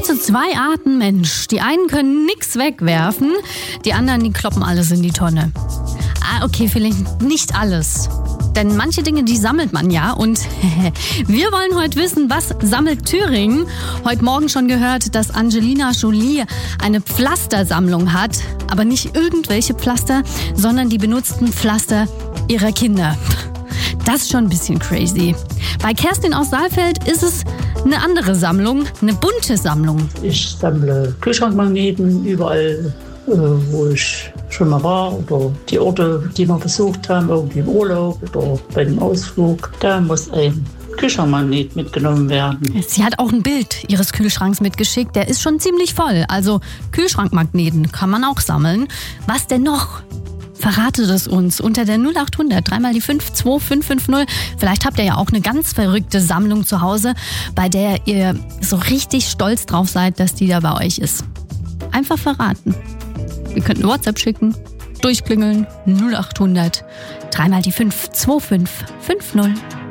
gibt so zwei Arten Mensch. Die einen können nichts wegwerfen, die anderen, die kloppen alles in die Tonne. Okay, vielleicht nicht alles. Denn manche Dinge, die sammelt man ja. Und wir wollen heute wissen, was sammelt Thüringen? Heute Morgen schon gehört, dass Angelina Jolie eine Pflastersammlung hat. Aber nicht irgendwelche Pflaster, sondern die benutzten Pflaster ihrer Kinder. Das ist schon ein bisschen crazy. Bei Kerstin aus Saalfeld ist es eine andere Sammlung, eine bunte Sammlung. Ich sammle Kühlschrankmagneten überall, wo ich schon mal war, oder die Orte, die wir besucht haben, irgendwie im Urlaub oder bei dem Ausflug. Da muss ein Kühlschrankmagnet mitgenommen werden. Sie hat auch ein Bild ihres Kühlschranks mitgeschickt. Der ist schon ziemlich voll. Also Kühlschrankmagneten kann man auch sammeln. Was denn noch? Verratet es uns unter der 0800 3 mal die 5 2550. Vielleicht habt ihr ja auch eine ganz verrückte Sammlung zu Hause, bei der ihr so richtig stolz drauf seid, dass die da bei euch ist. Einfach verraten. Ihr könnt eine WhatsApp schicken, durchklingeln 0800 3 mal die 5 2550.